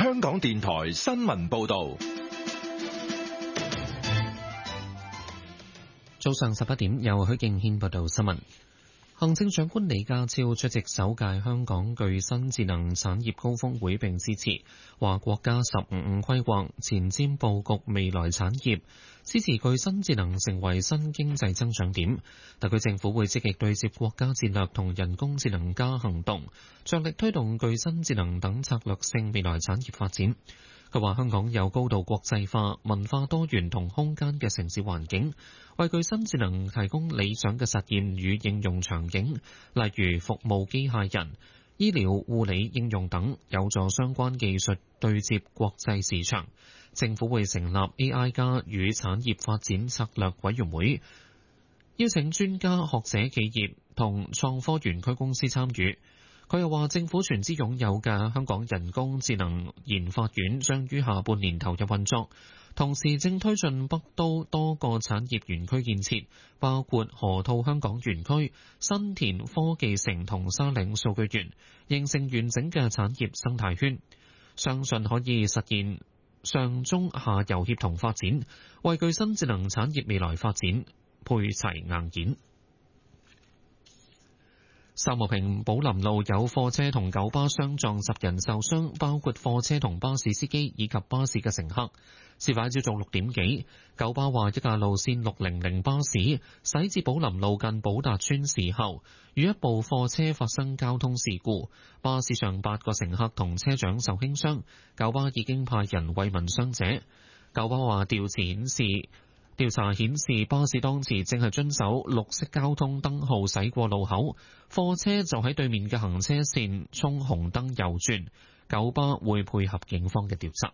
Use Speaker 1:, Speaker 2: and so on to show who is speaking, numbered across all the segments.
Speaker 1: 香港電台新聞報道。
Speaker 2: 早上11點，由許敬軒報道新聞。行政長官李家超出席首屆香港具新智能產業高峰會並致辭，話國家15+5規劃前瞻佈局未來產業，支持具新智能成為新經濟增長點。特區政府會積極對接國家戰略同人工智能加行動，着力推動具新智能等策略性未來產業發展。佢話香港有高度國際化、文化多元同空間嘅城市環境，為具新智能提供理想嘅實驗與應用場景，例如服務機械人、醫療護理應用等，有助相關技術對接國際市場。政府會成立 AI 加與產業發展策略委員會，邀請專家學者企業同創科園區公司參與。佢又話，政府全資擁有嘅香港人工智能研發院將於下半年投入運作，同時正推進北都多個產業園區建設，包括河套香港園區、新田科技城同沙嶺數據園，形成完整嘅產業生態圈。相信可以實現上中下游協同發展，為具新智能產業未來發展配齊硬件。秀茂坪寶林路有貨車同九巴相撞，10人受傷，包括貨車同巴士司機以及巴士嘅乘客。事發朝早6點幾，九巴話一架路線600巴士駛至寶林路近寶達邨時候，與一部貨車發生交通事故，巴士上8個乘客同車長受輕傷，九巴已經派人慰問傷者。九巴話調查顯示，巴士當時正係遵守綠色交通燈號駛過路口，貨車就喺對面嘅行車線衝紅燈右轉。九巴會配合警方嘅調查。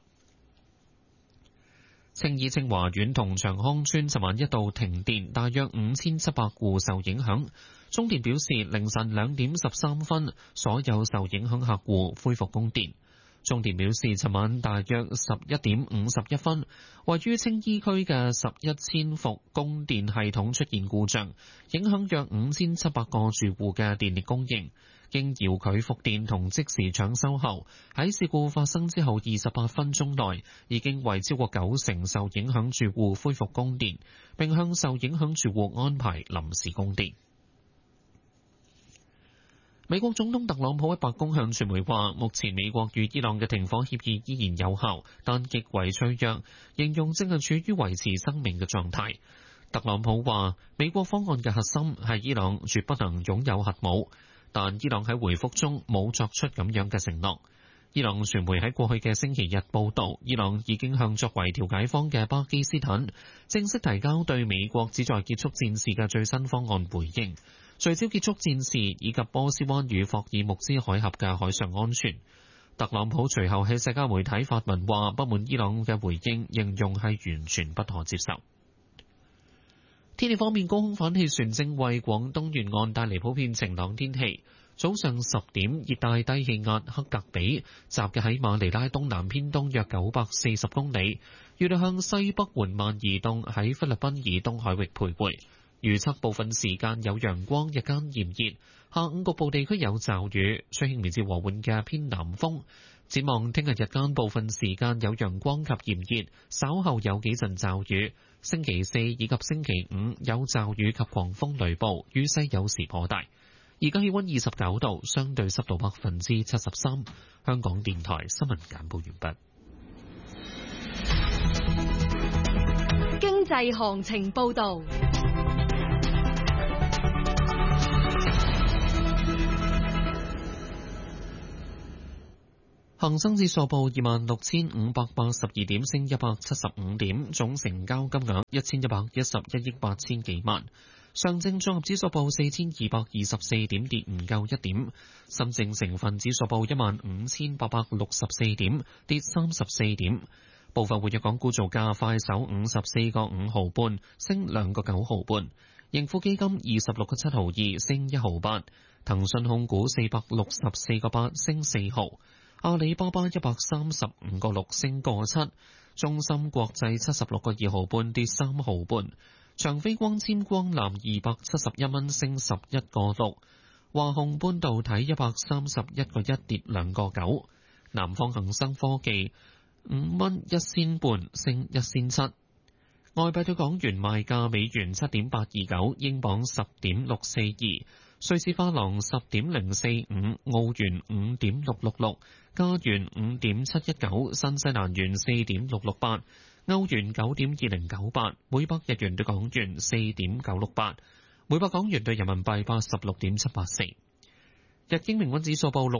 Speaker 2: 青衣清華苑同長康邨尋晚一度停電，大約5700戶受影響。中電表示，凌晨2點13分，所有受影響客戶恢復供電。中電表示，尋晚大約11點51分，位於青衣區嘅11千伏供電系統出現故障，影響約5700個住戶嘅電力供應。經遙距復電同即時搶修後，喺事故發生之後28分鐘內，已經為超過90%受影響住戶恢復供電，並向受影響住戶安排臨時供電。美國總統特朗普喺白宮向傳媒話，目前美國與伊朗嘅停火協議依然有效，但極為脆弱，形容正係處於維持生命嘅狀態。特朗普話，美國方案嘅核心係伊朗絕不能擁有核武，但伊朗喺回覆中冇作出咁樣嘅承諾。伊朗傳媒喺過去嘅星期日報道，伊朗已經向作為調解方嘅巴基斯坦正式提交對美國旨在結束戰事嘅最新方案回應，聚焦結束戰事以及波斯灣與霍爾木茲海峽嘅海上安全。特朗普隨後喺社交媒體發文話，不滿伊朗嘅回應，形容係完全不可接受。天氣方面，高空反氣旋正為廣東沿岸帶嚟普遍晴朗天氣。早上10點，熱帶低氣壓克格比集結喺馬尼拉東南偏東約940公里，預料向西北緩慢移動，喺菲律賓以東海域徘徊。預測部分時間有陽光，日間炎熱，下午局部地區有驟雨，吹輕微至和緩嘅偏南風。展望聽日日間部分時間有陽光及炎熱，稍後有幾陣驟雨。星期4以及星期5有驟雨及狂風雷暴，雨勢有時頗大。而家氣溫29度，相對濕度73%。香港電台新聞簡報完
Speaker 3: 畢。經濟行情報道。
Speaker 2: 恒生指數報26,582點，升175點，總成交金額1111億8千幾萬。上證綜合指數報4224點，跌唔夠1點。深證成分指數報15864點，跌34點。部分活躍港股造價，快手54個5毫半，升2個9毫半。盈富基金26個7毫2，升1毫8。騰訊控股464個8，升4毫。阿里巴巴135個6，升個7。中芯國際76個2毫半，跌3毫半。長飛光纖光纜271蚊，升11個6。華虹半導體131個1，跌2個9。 南方恒生科技5蚊1仙半升1仙7。外幣對港元賣價：美元7.829，英鎊10.642，瑞士法郎10.045，澳元5.666，加元5.719，新西蘭元4.668，歐元9.2098，每百日元對港元4.968，每百港元對人民幣86.784。日經平均指數報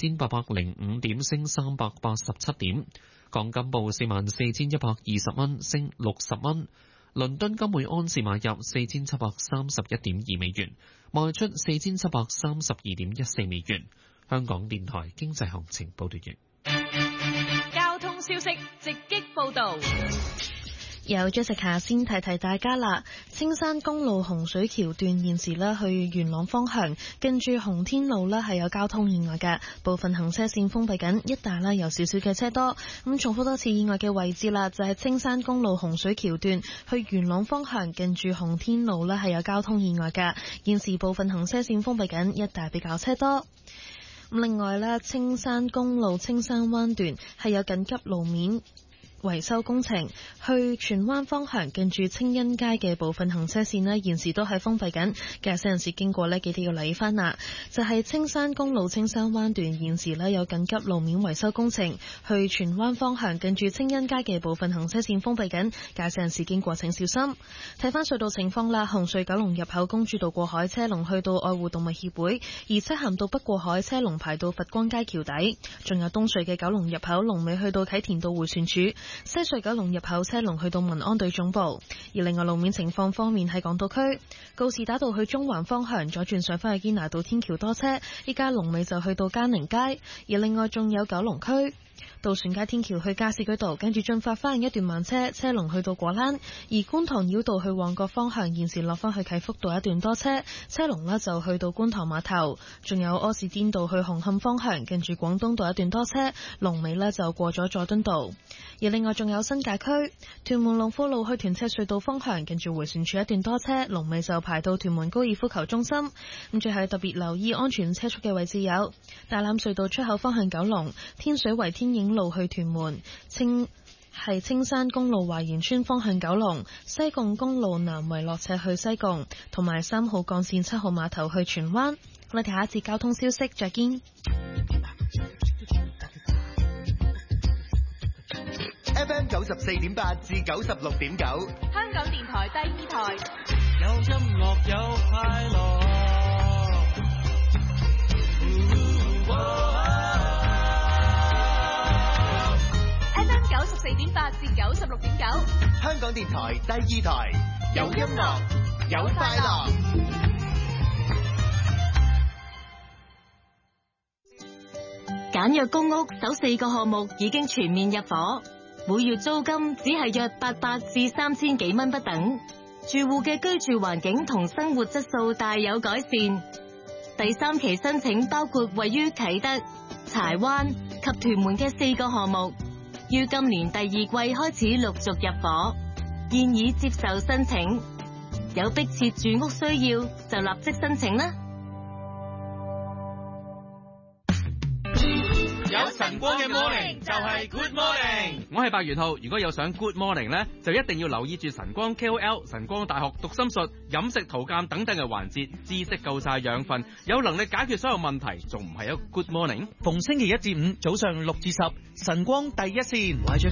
Speaker 2: 62,805點，升387點。港金報44,120蚊，升60蚊。倫敦金每安士買入4,731.2美元，賣出4,732.14美元。香港電台經濟行情報道完。
Speaker 3: 交通消息直擊報道。
Speaker 4: 有 Jessica 先提提大家啦，青山公路洪水橋段現時去元朗方向，跟住洪天路係有交通意外嘅，部分行車線封閉緊，一帶有少少嘅車多。咁重複多次意外嘅位置啦，就係青山公路洪水橋段去元朗方向，跟住洪天路係有交通意外嘅，現時部分行車線封閉緊，一帶比較車多。另外青山公路青山灣段係有緊急路面維修工程，去荃灣方向近住清欣街嘅部分行車線現時都係封閉緊，駕駛人士經過記得要留意翻啦。就係青山公路青山灣段現時有緊急路面維修工程，去荃灣方向近住清欣街嘅部分行車線封閉緊，駕駛人士經過請小心。睇翻隧道情況啦，紅隧九龍入口公主道過海車龍去到愛護動物協會，而漆咸道北過海車龍排到佛光街橋底，仲有東隧嘅九龍入口龍尾去到啟田道迴旋處。西隧九龍入口車龍去到民安隊總部。而另外路面情況方面，喺港島區告士打道去中環方向左轉上返去堅拿道天橋多車，依家龍尾就去到嘉寧街。而另外仲有九龍區渡船街天橋去加士居道，跟住進發翻一段慢車，車龍去到果欄。而觀塘繞道去旺角方向現時落翻去啟福道一段多車，車龍就去到觀塘碼頭。仲有柯士甸道去紅磡方向近住廣東道一段多車，龍尾就過咗佐敦道。而另外仲有新界區屯門龍富路去屯赤隧道方向近住迴旋處一段多車，龍尾就排到屯門高爾夫球中心。咁最後特別留意安全車速嘅位置有大欖隧道出口方向九龍、天水圍天影路去屯門、青山公路華賢村方向九龍、西貢公路南圍落斜去西貢，同埋3號幹線7號碼頭去荃灣。我哋下一節交通消息再見。
Speaker 5: FM 94.8至96.9，
Speaker 3: 香港電台第2台，
Speaker 6: 有音樂有快樂。
Speaker 3: FM 94.8至96.9，
Speaker 5: 香港電台第2台，有音樂有快樂。
Speaker 7: 簡約公屋首4個項目已經全面入伙，每月租金只係約800至3000幾蚊不等，住戶嘅居住環境同生活質素大有改善。第3期申請包括位於啟德、柴灣及屯門嘅4個項目，於今年第2季開始陸續入伙，現已接受申請。有迫切住屋需要就立即申請啦。
Speaker 8: 有晨光嘅 morning 就係 good morning， 我係白元浩。如果有想 good morning 呢，就一定要留意住晨光 KOL、晨光大學讀心術、飲食圖鑑等等嘅環節，知識夠晒養分，有能力解決所有問題，仲唔係一個 good morning？
Speaker 9: 逢星期1至5早上6至10，晨光第一線。